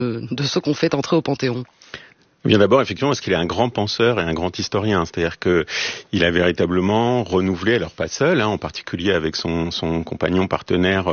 de ceux qu'on fait entrer au Panthéon? Bien d'abord, effectivement, parce qu'il est un grand penseur et un grand historien. C'est-à-dire que il a véritablement renouvelé, alors pas seul, en particulier avec son compagnon partenaire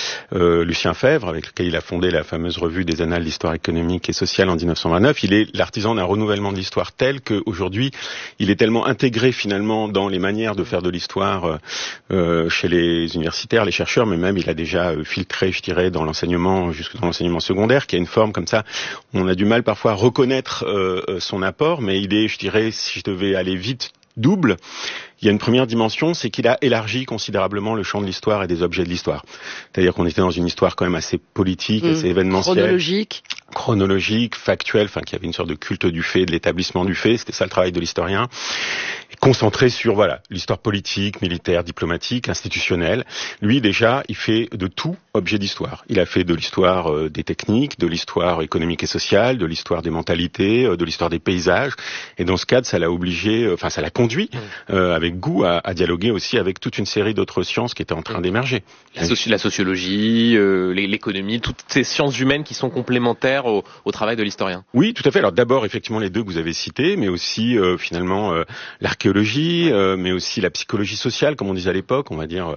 Lucien Febvre, avec lequel il a fondé la fameuse revue des Annales d'histoire économique et sociale en 1929. Il est l'artisan d'un renouvellement de l'histoire tel qu'aujourd'hui, il est tellement intégré finalement dans les manières de faire de l'histoire chez les universitaires, les chercheurs, mais même il a déjà filtré, je dirais, dans l'enseignement, jusque dans l'enseignement secondaire, qui a une forme comme ça. On a du mal parfois à reconnaître son apport, mais il est, je dirais, si je devais aller vite, double. Il y a une première dimension, c'est qu'il a élargi considérablement le champ de l'histoire et des objets de l'histoire. C'est-à-dire qu'on était dans une histoire quand même assez politique, assez événementielle. Chronologique, factuelle, qu'il y avait une sorte de culte du fait, de l'établissement du fait. C'était ça le travail de l'historien. Concentré sur, l'histoire politique, militaire, diplomatique, institutionnelle. Lui, déjà, il fait de tout objet d'histoire. Il a fait de l'histoire des techniques, de l'histoire économique et sociale, de l'histoire des mentalités, de l'histoire des paysages. Et dans ce cadre, ça l'a obligé, ça l'a conduit, avec goût, à dialoguer aussi avec toute une série d'autres sciences qui étaient en train d'émerger. La sociologie, l'économie, toutes ces sciences humaines qui sont complémentaires au travail de l'historien. Oui, tout à fait. Alors d'abord, effectivement, les deux que vous avez cités, mais aussi, finalement, l'archéologie, mais aussi la psychologie sociale, comme on disait à l'époque, on va dire,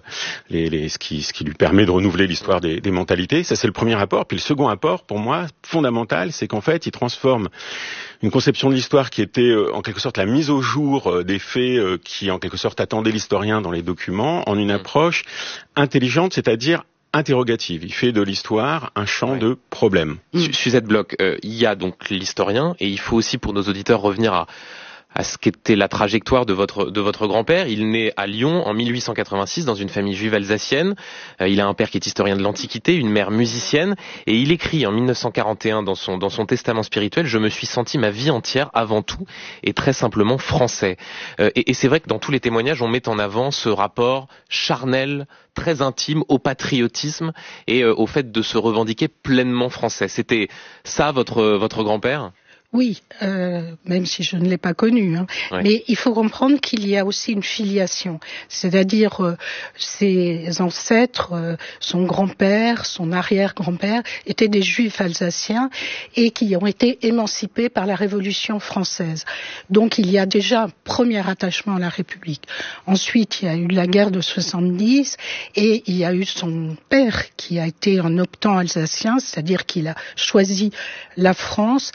ce qui lui permet de renouveler l'histoire des mentalités. Ça, c'est le premier apport. Puis le second apport, pour moi, fondamental, c'est qu'en fait, il transforme une conception de l'histoire qui était en quelque sorte la mise au jour des faits qui en quelque sorte attendaient l'historien dans les documents en une approche intelligente, c'est-à-dire interrogative. Il fait de l'histoire un champ de problèmes. Suzette Bloch, il y a donc l'historien et il faut aussi pour nos auditeurs revenir à ce qu'était la trajectoire de votre grand-père. Il naît à Lyon en 1886 dans une famille juive alsacienne. Il a un père qui est historien de l'Antiquité, une mère musicienne, et il écrit en 1941 dans son testament spirituel: je me suis senti ma vie entière avant tout et très simplement français. Et c'est vrai que dans tous les témoignages, on met en avant ce rapport charnel, très intime au patriotisme et au fait de se revendiquer pleinement français. C'était ça votre grand-père ? Oui, même si je ne l'ai pas connu. Ouais. Mais il faut comprendre qu'il y a aussi une filiation. C'est-à-dire ses ancêtres, son grand-père, son arrière-grand-père étaient des juifs alsaciens et qui ont été émancipés par la Révolution française. Donc il y a déjà un premier attachement à la République. Ensuite, il y a eu la guerre de 70 et il y a eu son père qui a été un optant alsacien, c'est-à-dire qu'il a choisi la France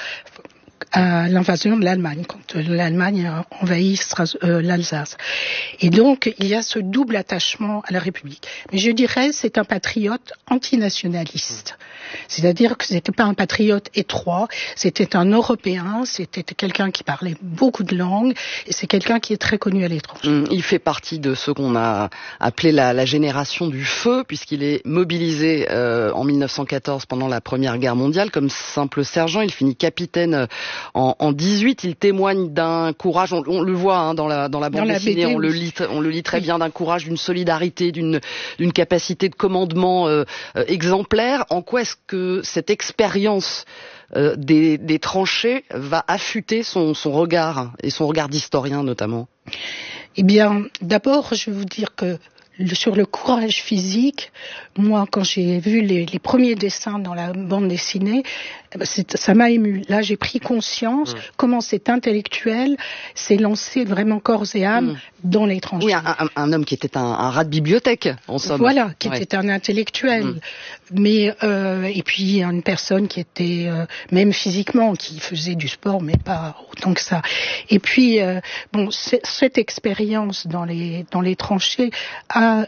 à l'invasion de l'Allemagne, quand l'Allemagne a envahi l'Alsace. Et donc, il y a ce double attachement à la République. Mais je dirais, c'est un patriote antinationaliste. C'est-à-dire que c'était pas un patriote étroit, c'était un Européen, c'était quelqu'un qui parlait beaucoup de langues, et c'est quelqu'un qui est très connu à l'étranger. Il fait partie de ceux qu'on a appelé la génération du feu, puisqu'il est mobilisé en 1914 pendant la Première Guerre mondiale comme simple sergent. Il finit capitaine en 18. Il témoigne d'un courage, on le voit dans la bande dessinée, on le lit très bien, d'un courage, d'une solidarité, d'une capacité de commandement exemplaire. En quoi est-ce que cette expérience des tranchées va affûter son regard, et son regard d'historien notamment? Eh bien, d'abord, je vais vous dire que sur le courage physique, moi, quand j'ai vu les premiers dessins dans la bande dessinée, ça m'a ému. Là, j'ai pris conscience comment cet intellectuel s'est lancé vraiment corps et âme dans les tranchées. Oui, un homme qui était un rat de bibliothèque, en somme. Voilà, qui était un intellectuel. Mais et puis une personne qui était même physiquement, qui faisait du sport, mais pas autant que ça. Et puis cette expérience dans les tranchées a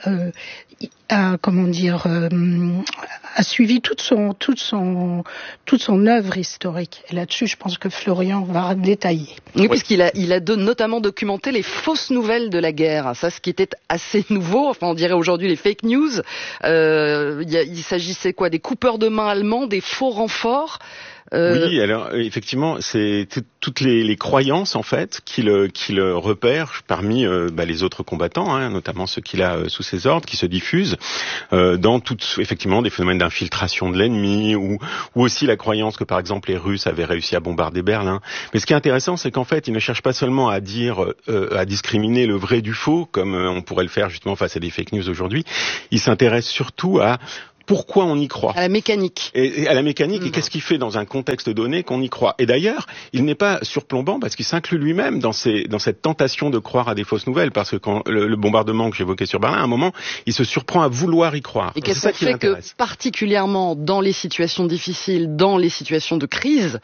suivi toute son œuvre historique. Et là-dessus, je pense que Florian va détailler. Oui, puisqu'il a notamment documenté les fausses nouvelles de la guerre. Ça, ce qui était assez nouveau. Enfin, on dirait aujourd'hui les fake news. Il s'agissait des coupeurs de main allemands, des faux renforts. Oui, alors effectivement, c'est toutes les croyances en fait qu'il repère parmi les autres combattants, notamment ceux qu'il a sous ses ordres, qui se diffusent dans effectivement des phénomènes d'infiltration de l'ennemi, ou aussi la croyance que par exemple les Russes avaient réussi à bombarder Berlin. Mais ce qui est intéressant, c'est qu'en fait, il ne cherche pas seulement à discriminer le vrai du faux, comme on pourrait le faire justement face à des fake news aujourd'hui. Il s'intéresse surtout à pourquoi on y croit. À la mécanique. Et à la mécanique, et qu'est-ce qu'il fait dans un contexte donné qu'on y croit. Et d'ailleurs, il n'est pas surplombant parce qu'il s'inclut lui-même dans cette tentation de croire à des fausses nouvelles, parce que quand le bombardement que j'évoquais sur Berlin, à un moment, il se surprend à vouloir y croire. Et qu'est-ce qui fait que, particulièrement dans les situations difficiles, dans les situations de crise,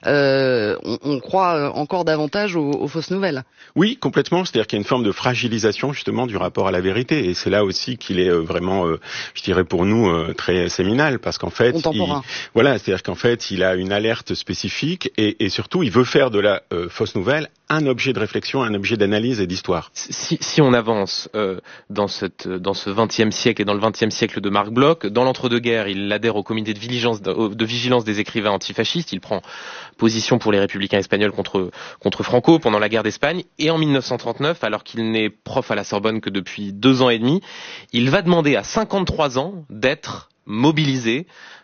on croit encore davantage aux fausses nouvelles? Oui, complètement. C'est-à-dire qu'il y a une forme de fragilisation justement du rapport à la vérité. Et c'est là aussi qu'il est vraiment, je dirais pour nous, très séminal, parce qu'en fait, c'est-à-dire qu'en fait, il a une alerte spécifique et surtout, il veut faire de la fausse nouvelle un objet de réflexion, un objet d'analyse et d'histoire. Si on avance dans ce XXe siècle et dans le XXe siècle de Marc Bloch, dans l'entre-deux-guerres, il adhère au comité de vigilance des écrivains antifascistes. Il prend position pour les républicains espagnols contre Franco pendant la guerre d'Espagne. Et en 1939, alors qu'il n'est prof à la Sorbonne que depuis 2 ans et demi, il va demander à 53 ans d'être mobilisé.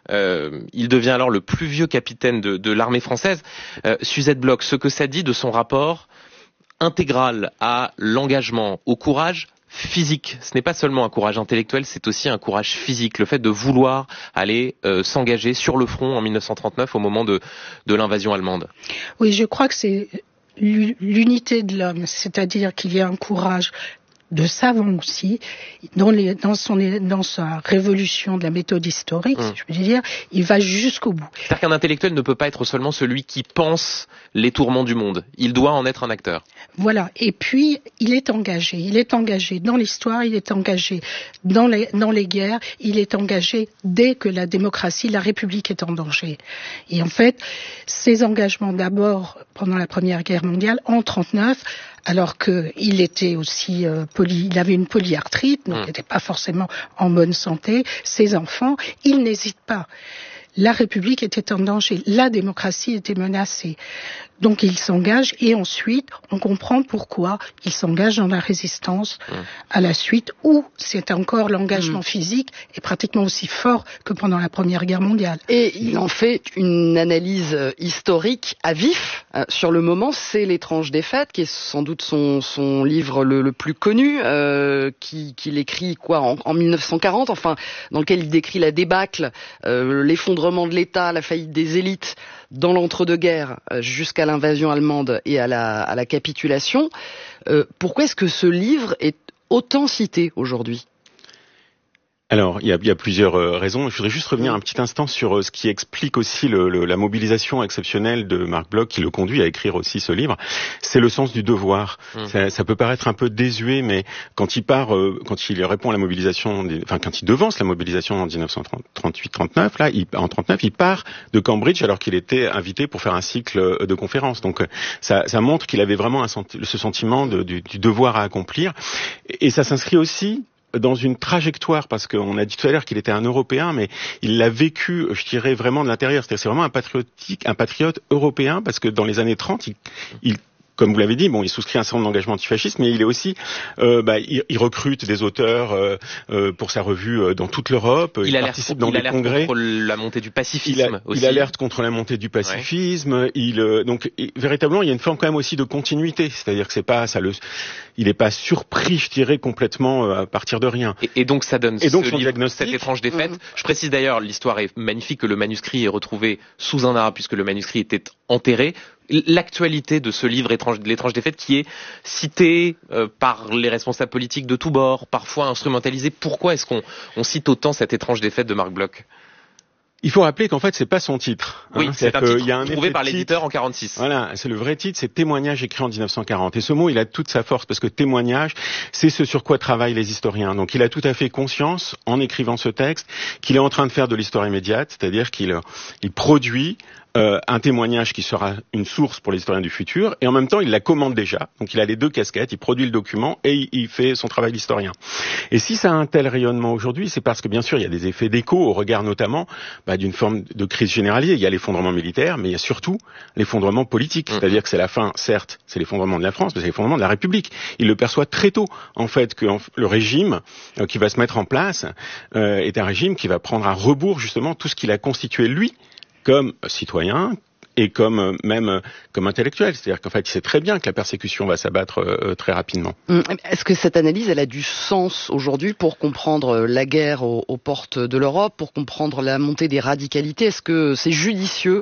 Il devient alors le plus vieux capitaine de l'armée française. Suzette Bloch, ce que ça dit de son rapport intégral à l'engagement, au courage physique. Ce n'est pas seulement un courage intellectuel, c'est aussi un courage physique. Le fait de vouloir aller s'engager sur le front en 1939 au moment de l'invasion allemande. Oui, je crois que c'est l'unité de l'homme, c'est-à-dire qu'il y a un courage de savant aussi, dans sa révolution de la méthode historique, si je veux dire, il va jusqu'au bout. C'est-à-dire qu'un intellectuel ne peut pas être seulement celui qui pense les tourments du monde. Il doit en être un acteur. Voilà. Et puis, il est engagé. Il est engagé dans l'histoire, il est engagé dans les guerres, il est engagé dès que la démocratie, la République est en danger. Et en fait, ces engagements d'abord pendant la Première Guerre mondiale, en 1939, alors qu'il était aussi il avait une polyarthrite, donc il n'était pas forcément en bonne santé. Ses enfants, il n'hésite pas. La République était en danger, la démocratie était menacée. Donc il s'engage et ensuite on comprend pourquoi il s'engage dans la résistance à la suite, où c'est encore l'engagement physique est pratiquement aussi fort que pendant la Première Guerre mondiale. Et il en fait une analyse historique à vif sur le moment. C'est L'étrange défaite, qui est sans doute son livre le plus connu, qu'il écrit en 1940, enfin dans lequel il décrit la débâcle, l'effondrement de l'État, la faillite des élites dans l'entre-deux-guerres jusqu'à l'invasion allemande et à la capitulation. Pourquoi est-ce que ce livre est autant cité aujourd'hui ? Alors, il y a plusieurs raisons. Je voudrais juste revenir un petit instant sur ce qui explique aussi la mobilisation exceptionnelle de Marc Bloch, qui le conduit à écrire aussi ce livre. C'est le sens du devoir. Ça peut paraître un peu désuet, mais quand il répond à la mobilisation, quand il devance la mobilisation en 1938-39, là, en 39, il part de Cambridge alors qu'il était invité pour faire un cycle de conférences. Donc, ça montre qu'il avait vraiment ce sentiment du devoir à accomplir. Et ça s'inscrit aussi dans une trajectoire, parce qu'on a dit tout à l'heure qu'il était un Européen, mais il l'a vécu, je dirais, vraiment de l'intérieur. C'est-à-dire, c'est vraiment un patriote européen, parce que dans les années 30, il comme vous l'avez dit, il souscrit un certain nombre d'engagements antifascistes, mais il est aussi, il recrute des auteurs pour sa revue dans toute l'Europe. Il participe dans des congrès. Contre la montée du pacifisme aussi. Il alerte contre la montée du pacifisme. Donc véritablement, il y a une forme quand même aussi de continuité, c'est-à-dire que il n'est pas surpris, je dirais, complètement à partir de rien. Et donc ça donne son diagnostic. Cette étrange défaite. Je précise d'ailleurs, l'histoire est magnifique, que le manuscrit est retrouvé sous un arbre puisque le manuscrit était enterré. L'actualité de ce livre L'étrange défaite, qui est cité par les responsables politiques de tous bords, parfois instrumentalisé. Pourquoi est-ce qu'on cite autant cette étrange défaite de Marc Bloch ? Il faut rappeler qu'en fait, c'est pas son titre. Oui, c'est un titre trouvé par l'éditeur en 46. Voilà, c'est le vrai titre, c'est Témoignage écrit en 1940. Et ce mot, il a toute sa force, parce que témoignage, c'est ce sur quoi travaillent les historiens. Donc il a tout à fait conscience, en écrivant ce texte, qu'il est en train de faire de l'histoire immédiate, c'est-à-dire qu'il produit un témoignage qui sera une source pour les historiens du futur, et en même temps il la commande déjà, donc il a les deux casquettes, il produit le document et il fait son travail d'historien. Et si ça a un tel rayonnement aujourd'hui, c'est parce que bien sûr il y a des effets d'écho au regard notamment d'une forme de crise généralisée. Il y a l'effondrement militaire, mais il y a surtout l'effondrement politique, c'est-à-dire que c'est la fin, certes, c'est l'effondrement de la France, mais c'est l'effondrement de la République. Il le perçoit très tôt, en fait, que le régime qui va se mettre en place est un régime qui va prendre à rebours justement tout ce qu'il a constitué lui comme citoyen, et comme intellectuel. C'est-à-dire qu'en fait, il sait très bien que la persécution va s'abattre très rapidement. Est-ce que cette analyse, elle a du sens aujourd'hui pour comprendre la guerre aux portes de l'Europe, pour comprendre la montée des radicalités? Est-ce que c'est judicieux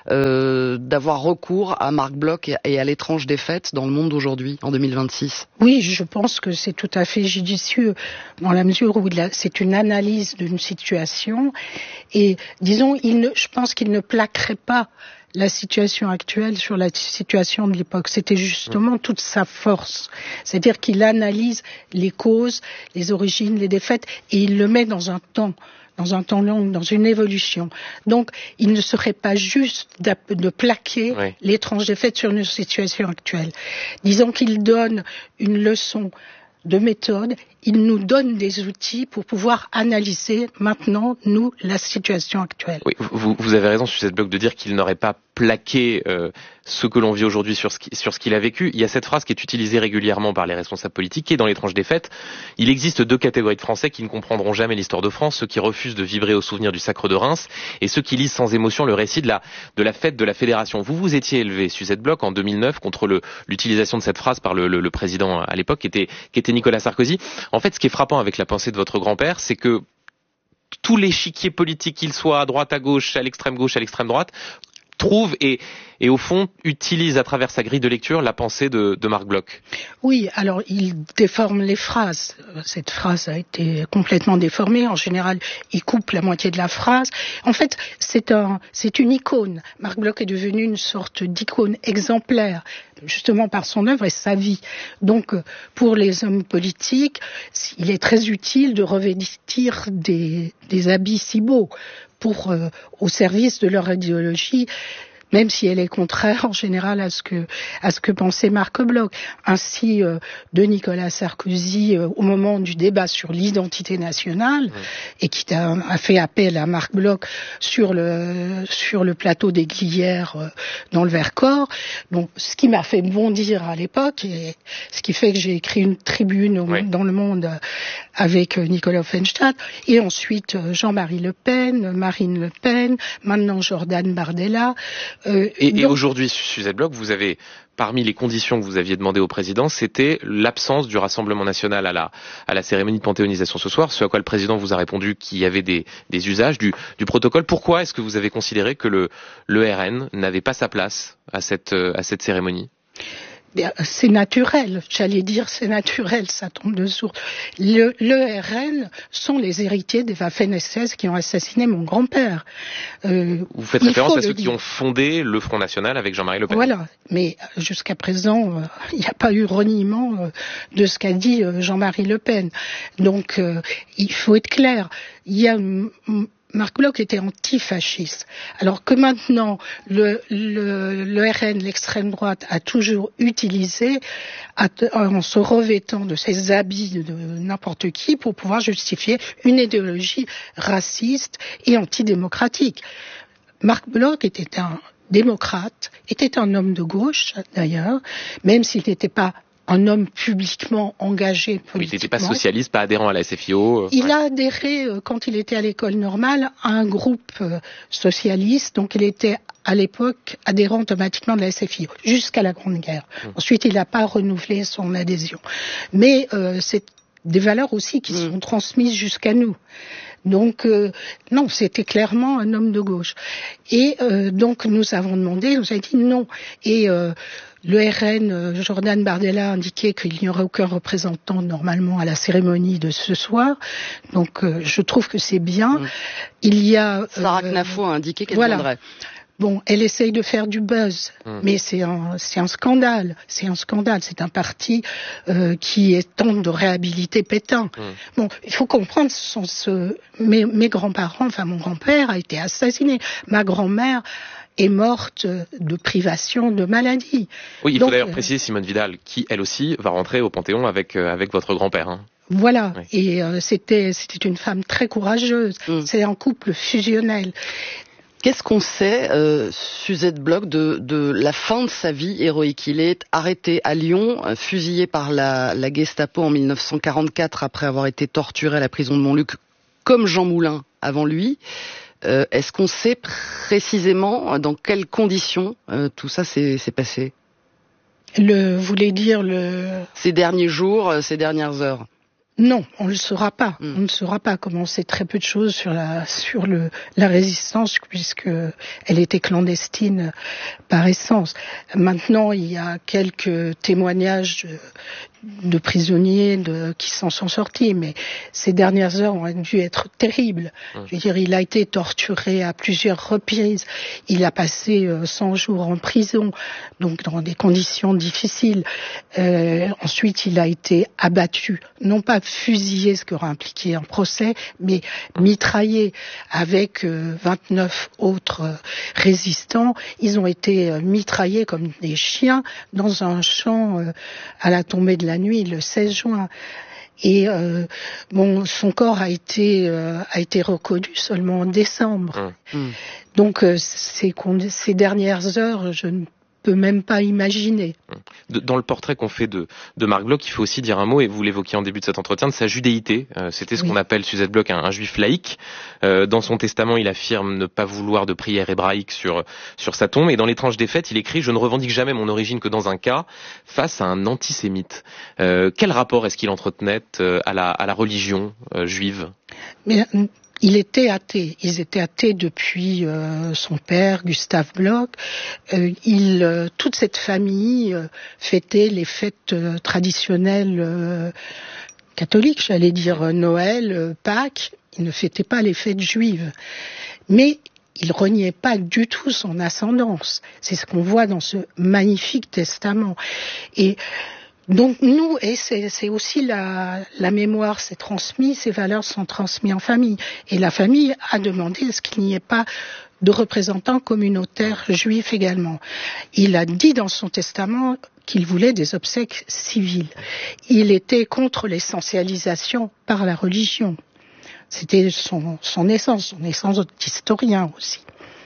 d'avoir recours à Marc Bloch et à l'étrange défaite dans le monde d'aujourd'hui, en 2026? Oui, je pense que c'est tout à fait judicieux dans la mesure où c'est une analyse d'une situation et, disons, je pense qu'il ne plaquerait pas la situation actuelle sur la situation de l'époque. C'était justement toute sa force. C'est-à-dire qu'il analyse les causes, les origines, les défaites, et il le met dans un temps long, dans une évolution. Donc, il ne serait pas juste de plaquer l'étrange défaite sur une situation actuelle. Disons qu'il donne une leçon de méthode, il nous donne des outils pour pouvoir analyser maintenant, nous, la situation actuelle. Oui, vous avez raison, Suzette Bloch, de dire qu'il n'aurait pas plaqué ce que l'on vit aujourd'hui sur ce qu'il a vécu. Il y a cette phrase qui est utilisée régulièrement par les responsables politiques, qui est dans l'étrange défaite. Il existe deux catégories de Français qui ne comprendront jamais l'histoire de France, ceux qui refusent de vibrer au souvenir du sacre de Reims et ceux qui lisent sans émotion le récit de la fête de la Fédération. Vous étiez élevé, Suzette Bloch, en 2009 contre l'utilisation de cette phrase par le président à l'époque, qui était Nicolas Sarkozy. En fait, ce qui est frappant avec la pensée de votre grand-père, c'est que tout l'échiquier politique, qu'il soit à droite, à l'extrême gauche, à l'extrême droite, trouve et au fond utilise à travers sa grille de lecture la pensée de Marc Bloch. Oui, alors il déforme les phrases. Cette phrase a été complètement déformée. En général, il coupe la moitié de la phrase. En fait, c'est une icône. Marc Bloch est devenu une sorte d'icône exemplaire, justement par son œuvre et sa vie. Donc, pour les hommes politiques, il est très utile de revêtir des habits si beaux au service de leur idéologie, même si elle est contraire en général à ce que pensait Marc Bloch. Ainsi, de Nicolas Sarkozy au moment du débat sur l'identité nationale, et qui a fait appel à Marc Bloch sur le plateau des Glières dans le Vercors. Donc, ce qui m'a fait bondir à l'époque, et ce qui fait que j'ai écrit une tribune dans Le Monde avec Nicolas Offenstadt, et ensuite Jean-Marie Le Pen, Marine Le Pen, maintenant Jordan Bardella. Et aujourd'hui, Suzette Bloch, vous avez, parmi les conditions que vous aviez demandées au président, c'était l'absence du Rassemblement national à la cérémonie de panthéonisation ce soir, ce à quoi le président vous a répondu qu'il y avait des usages du protocole. Pourquoi est-ce que vous avez considéré que le RN n'avait pas sa place à cette cérémonie? C'est naturel, j'allais dire c'est naturel, ça tombe de source. Le RN sont les héritiers des Waffen-SS qui ont assassiné mon grand-père. Vous faites référence à ceux qui ont fondé le Front National avec Jean-Marie Le Pen. Voilà, mais jusqu'à présent, il n'y a pas eu reniement de ce qu'a dit Jean-Marie Le Pen. Donc, il faut être clair, Marc Bloch était antifasciste. Alors que maintenant, le RN, l'extrême droite, a toujours utilisé, en se revêtant de ses habits de n'importe qui, pour pouvoir justifier une idéologie raciste et antidémocratique. Marc Bloch était un démocrate, était un homme de gauche d'ailleurs, même s'il n'était pas un homme publiquement engagé politiquement. Il n'était pas socialiste, pas adhérent à la SFIO. Il a adhéré, quand il était à l'école normale, à un groupe socialiste, donc il était à l'époque adhérent automatiquement de la SFIO, jusqu'à la Grande Guerre. Ensuite, il n'a pas renouvelé son adhésion. Mais c'est des valeurs aussi qui sont transmises jusqu'à nous. Donc, non, c'était clairement un homme de gauche. Et donc, nous avons demandé, nous avons dit non. Et le RN, Jordan Bardella, indiquait qu'il n'y aurait aucun représentant normalement à la cérémonie de ce soir. Donc, je trouve que c'est bien. Il y a... Sarah Knafo a indiqué qu'elle viendrait. Bon, elle essaye de faire du buzz, mais c'est un scandale. C'est un scandale. C'est un parti qui tente de réhabiliter Pétain. Bon, il faut comprendre, mes grands-parents, enfin mon grand-père a été assassiné. Ma grand-mère est morte de privation, de maladie. Oui, il faut d'ailleurs préciser Simone Vidal, qui elle aussi va rentrer au Panthéon avec votre grand-père. Hein. Voilà, et c'était une femme très courageuse. C'est un couple fusionnel. Qu'est-ce qu'on sait, Suzette Bloch, de la fin de sa vie héroïque? Il est arrêté à Lyon, fusillé par la Gestapo en 1944 après avoir été torturé à la prison de Montluc, comme Jean Moulin avant lui. Est-ce qu'on sait précisément dans quelles conditions tout ça s'est passé ? Vous voulez dire ces derniers jours, ces dernières heures? Non, on ne le saura pas. On ne saura pas, comme on sait très peu de choses sur la résistance, puisque elle était clandestine par essence. Maintenant, il y a quelques témoignages de prisonniers qui s'en sont sortis, mais ces dernières heures ont dû être terribles. Je veux dire, il a été torturé à plusieurs reprises. Il a passé 100 jours en prison, donc dans des conditions difficiles. Ensuite, il a été abattu, non pas fusillé, ce qui aura impliqué un procès, mais mitraillé avec 29 autres résistants. Ils ont été mitraillés comme des chiens dans un champ à la tombée de la nuit, le 16 juin. Et son corps a été reconnu seulement en décembre. Donc ces dernières heures, je ne peux même pas imaginer. Dans le portrait qu'on fait de Marc Bloch, il faut aussi dire un mot, et vous l'évoquiez en début de cet entretien, de sa judéité. C'était ce qu'on appelle, Suzette Bloch, un juif laïque. Dans son testament, il affirme ne pas vouloir de prière hébraïque sur sa tombe, et dans l'étrange des faits, il écrit « Je ne revendique jamais mon origine que dans un cas, face à un antisémite ». Quel rapport est-ce qu'il entretenait à la religion juive ? Il était athée. Ils étaient athées depuis son père, Gustave Bloch. Toute cette famille fêtait les fêtes traditionnelles catholiques, j'allais dire Noël, Pâques. Ils ne fêtaient pas les fêtes juives. Mais il reniait pas du tout son ascendance. C'est ce qu'on voit dans ce magnifique testament. Et donc nous, et c'est aussi la mémoire s'est transmise, ces valeurs sont transmises en famille. Et la famille a demandé à ce qu'il n'y ait pas de représentants communautaires juifs également. Il a dit dans son testament qu'il voulait des obsèques civiles. Il était contre l'essentialisation par la religion. C'était son essence d'historien aussi.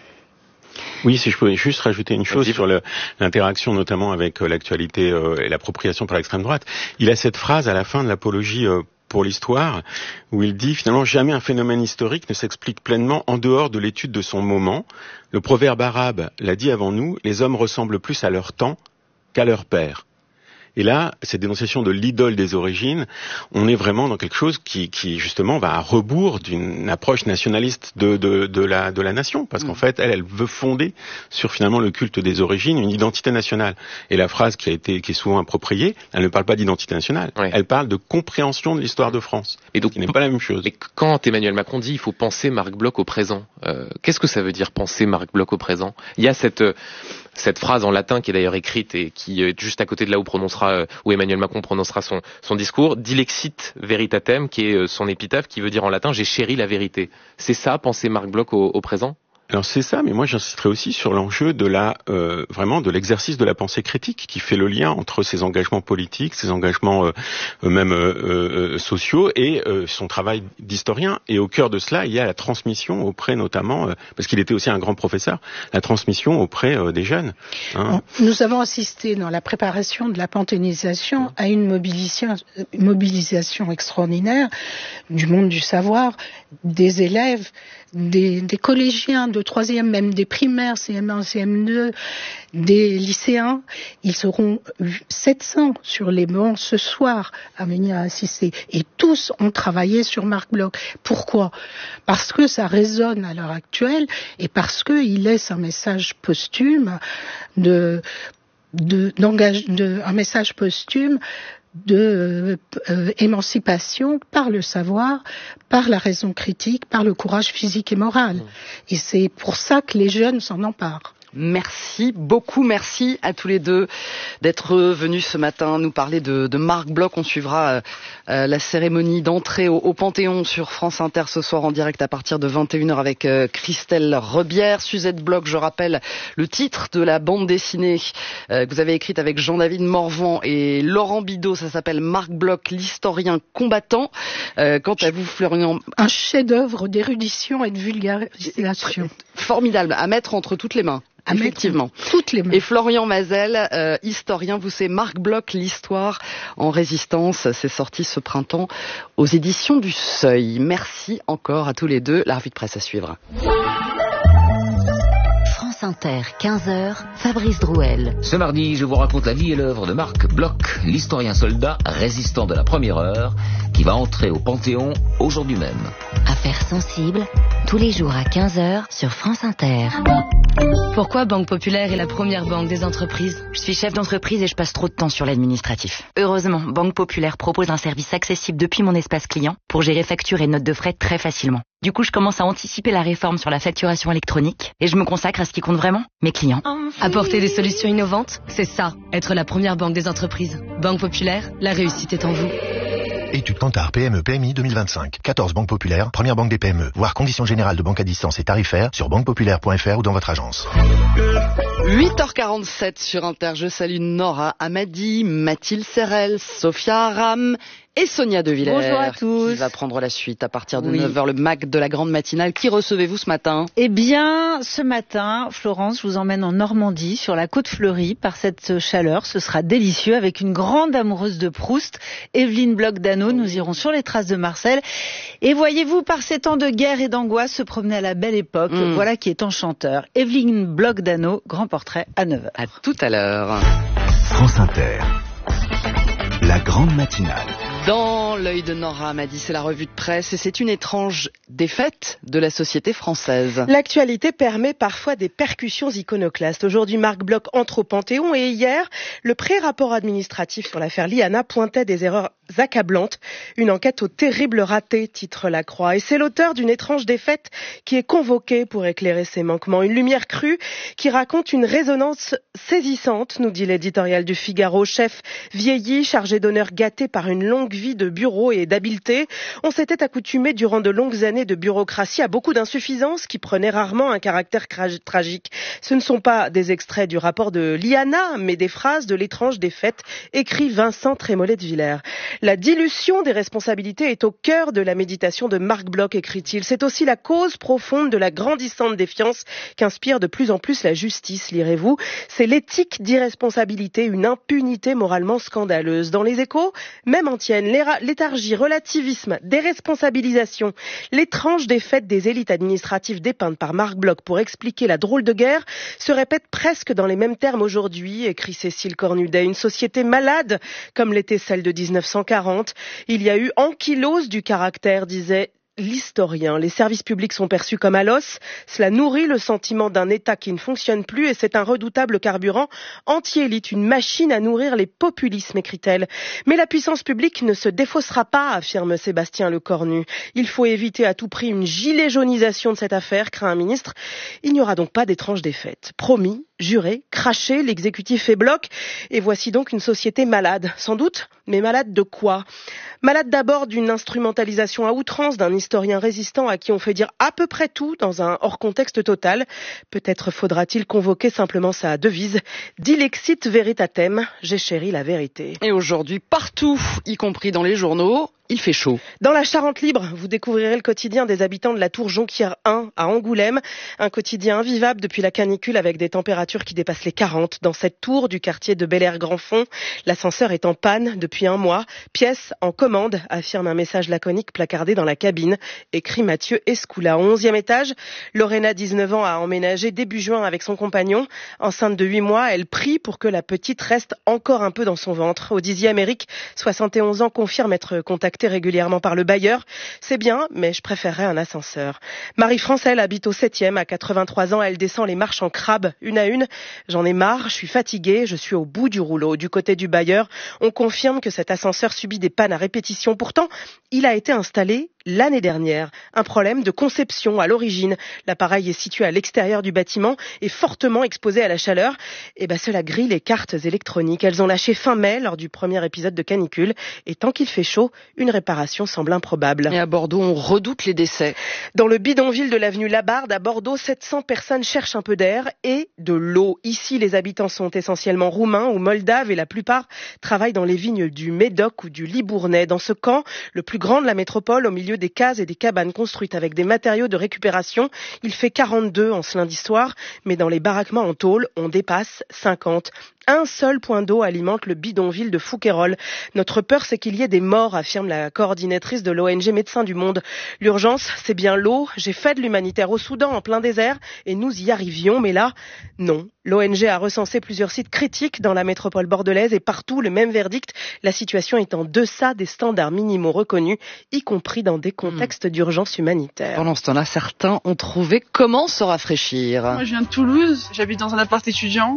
Oui, si je pouvais juste rajouter une chose sur l'interaction notamment avec l'actualité et l'appropriation par l'extrême droite. Il a cette phrase à la fin de l'apologie pour l'histoire où il dit finalement jamais un phénomène historique ne s'explique pleinement en dehors de l'étude de son moment. Le proverbe arabe l'a dit avant nous, les hommes ressemblent plus à leur temps qu'à leur père. Et là, cette dénonciation de l'idole des origines, on est vraiment dans quelque chose qui justement va à rebours d'une approche nationaliste de la nation, parce qu'en fait, elle veut fonder sur finalement le culte des origines une identité nationale. Et la phrase qui est souvent appropriée, elle ne parle pas d'identité nationale, elle parle de compréhension de l'histoire de France, et donc, qui n'est pas la même chose. Et quand Emmanuel Macron dit il faut penser Marc Bloch au présent, qu'est-ce que ça veut dire penser Marc Bloch au présent ? Il y a cette phrase en latin qui est d'ailleurs écrite et qui est juste à côté de là où Emmanuel Macron prononcera son discours, Dilexit Veritatem, qui est son épitaphe, qui veut dire en latin « J'ai chéri la vérité ». C'est ça, penser Marc Bloch au présent ? Alors c'est ça, mais moi j'insisterai aussi sur l'enjeu de vraiment de l'exercice de la pensée critique qui fait le lien entre ses engagements politiques, ses engagements même sociaux et son travail d'historien. Et au cœur de cela, il y a la transmission auprès notamment, parce qu'il était aussi un grand professeur, la transmission auprès des jeunes. Nous avons assisté dans la préparation de la panthéonisation à une mobilisation extraordinaire du monde du savoir, des élèves, des collégiens de troisième, même des primaires, CM1, CM2, des lycéens. Ils seront 700 sur les bancs ce soir à venir assister. Et tous ont travaillé sur Marc Bloch. Pourquoi ? Parce que ça résonne à l'heure actuelle et parce qu'il laisse un message posthume un message posthume de émancipation par le savoir, par la raison critique, par le courage physique et moral. Et c'est pour ça que les jeunes s'en emparent. Merci beaucoup, merci à tous les deux d'être venus ce matin nous parler de Marc Bloch. On suivra la cérémonie d'entrée au Panthéon sur France Inter ce soir en direct à partir de 21h avec Christelle Rebière. Suzette Bloch, je rappelle le titre de la bande dessinée que vous avez écrite avec Jean-David Morvan et Laurent Bidot. Ça s'appelle Marc Bloch, l'historien combattant. Quant à vous, Florian... Un chef-d'œuvre d'érudition et de vulgarisation. Formidable, à mettre entre toutes les mains. Effectivement. Toutes les mains. Et Florian Mazel, historien, vous c'est Marc Bloch, l'histoire en résistance. C'est sorti ce printemps aux éditions du Seuil. Merci encore à tous les deux. La revue de presse à suivre. France Inter, 15h, Fabrice Drouel. Ce mardi, je vous raconte la vie et l'œuvre de Marc Bloch, l'historien soldat résistant de la première heure, qui va entrer au Panthéon aujourd'hui même. Affaires sensibles, tous les jours à 15h sur France Inter. Pourquoi Banque Populaire est la première banque des entreprises? Je suis chef d'entreprise et je passe trop de temps sur l'administratif. Heureusement, Banque Populaire propose un service accessible depuis mon espace client pour gérer factures et notes de frais très facilement. Du coup, je commence à anticiper la réforme sur la facturation électronique et je me consacre à ce qui compte vraiment, mes clients. Apporter des solutions innovantes, c'est ça, être la première banque des entreprises. Banque Populaire, la réussite est en vous. Étude Kantar PME PMI 2025. 14 banques populaires, première banque des PME. Voir conditions générales de banque à distance et tarifaires sur banquepopulaire.fr ou dans votre agence. 8h47 sur Inter. Je salue Nora Amadi, Mathilde Serrel, Sophia Aram et Sonia De Villers. Bonjour à tous. Qui va prendre la suite à partir de 9h, le MAC de la grande matinale. Qui recevez-vous ce matin? Eh bien, ce matin, Florence, je vous emmène en Normandie, sur la côte fleurie, par cette chaleur. Ce sera délicieux avec une grande amoureuse de Proust, Evelyne Bloch-Dano. Nous irons sur les traces de Marcel. Et voyez-vous, par ces temps de guerre et d'angoisse, se promener à la belle époque. Voilà qui est enchanteur. Evelyne Bloch-Dano, grand portrait à 9h. À tout à l'heure. France Inter, la grande matinale. Dans l'œil de Nora Amadi, c'est la revue de presse et c'est une étrange défaite de la société française. L'actualité permet parfois des percussions iconoclastes. Aujourd'hui, Marc Bloch entre au Panthéon et hier, le pré-rapport administratif sur l'affaire Liana pointait des erreurs accablantes. Une enquête au terrible raté, titre La Croix. Et c'est l'auteur d'une étrange défaite qui est convoqué pour éclairer ses manquements. Une lumière crue qui raconte une résonance saisissante, nous dit l'éditorial du Figaro. Chef vieilli, chargé d'honneur gâté par une longue vie de bureau et d'habileté. On s'était accoutumé durant de longues années de bureaucratie à beaucoup d'insuffisances qui prenaient rarement un caractère tragique. Ce ne sont pas des extraits du rapport de Liana, mais des phrases de l'étrange défaite, écrit Vincent Trémollet de Villers. La dilution des responsabilités est au cœur de la méditation de Marc Bloch, écrit-il. C'est aussi la cause profonde de la grandissante défiance qu'inspire de plus en plus la justice, lirez-vous. C'est l'éthique d'irresponsabilité, une impunité moralement scandaleuse. Dans les Échos, même antienne, léthargie, relativisme, déresponsabilisation, l'étrange défaite des élites administratives dépeintes par Marc Bloch pour expliquer la drôle de guerre se répète presque dans les mêmes termes aujourd'hui, écrit Cécile Cornudet. Une société malade, comme l'était celle de 1940. Il y a eu ankylose du caractère, disait l'historien. Les services publics sont perçus comme à l'os. Cela nourrit le sentiment d'un État qui ne fonctionne plus et c'est un redoutable carburant anti-élite, une machine à nourrir les populismes, écrit-elle. Mais la puissance publique ne se défaussera pas, affirme Sébastien Lecornu. Il faut éviter à tout prix une gilet jaunisation de cette affaire, craint un ministre. Il n'y aura donc pas d'étrange défaite. Promis, juré, craché, l'exécutif est bloc. Et voici donc une société malade, sans doute. Mais malade de quoi? Malade d'abord d'une instrumentalisation à outrance d'un historien résistant à qui on fait dire à peu près tout dans un hors-contexte total. Peut-être faudra-t-il convoquer simplement sa devise « Dilexit veritatem », j'ai chéri la vérité. Et aujourd'hui, partout, y compris dans les journaux, il fait chaud. Dans la Charente libre, vous découvrirez le quotidien des habitants de la tour Jonquière 1 à Angoulême. Un quotidien invivable depuis la canicule avec des températures qui dépassent les 40. Dans cette tour du quartier de Bel-Air-Grand-Fond, l'ascenseur est en panne depuis un mois. Pièce en commande, affirme un message laconique placardé dans la cabine, écrit Mathieu Escoula. Au 11e étage, Lorena, 19 ans, a emménagé début juin avec son compagnon. Enceinte de 8 mois, elle prie pour que la petite reste encore un peu dans son ventre. Au 10e, Eric, 71 ans, confirme être contacté régulièrement par le bailleur. C'est bien, mais je préférerais un ascenseur. Marie-France, elle, habite au 7e. À 83 ans, elle descend les marches en crabe, une à une. J'en ai marre, je suis fatiguée, je suis au bout du rouleau. Du côté du bailleur, on confirme que cet ascenseur subit des pannes à répétition. Pourtant, il a été installé l'année dernière. Un problème de conception à l'origine. L'appareil est situé à l'extérieur du bâtiment et fortement exposé à la chaleur. Et cela grille les cartes électroniques. Elles ont lâché fin mai lors du premier épisode de canicule. Et tant qu'il fait chaud, une réparation semble improbable. Et à Bordeaux, on redoute les décès. Dans le bidonville de l'avenue Labarde, à Bordeaux, 700 personnes cherchent un peu d'air et de l'eau. Ici, les habitants sont essentiellement roumains ou moldaves et la plupart travaillent dans les vignes du Médoc ou du Libournais. Dans ce camp, le plus grand de la métropole, au milieu des cases et des cabanes construites avec des matériaux de récupération. Il fait 42 en ce lundi soir, mais dans les baraquements en tôle, on dépasse 50. Un seul point d'eau alimente le bidonville de Fouquayrol. Notre peur, c'est qu'il y ait des morts, affirme la coordinatrice de l'ONG Médecins du Monde. L'urgence, c'est bien l'eau. J'ai fait de l'humanitaire au Soudan, en plein désert, et nous y arrivions, mais là, non. L'ONG a recensé plusieurs sites critiques dans la métropole bordelaise et partout le même verdict. La situation est en deçà des standards minimaux reconnus, y compris dans des contextes d'urgence humanitaire. Pendant ce temps-là, certains ont trouvé comment se rafraîchir. Moi, je viens de Toulouse. J'habite dans un appart étudiant.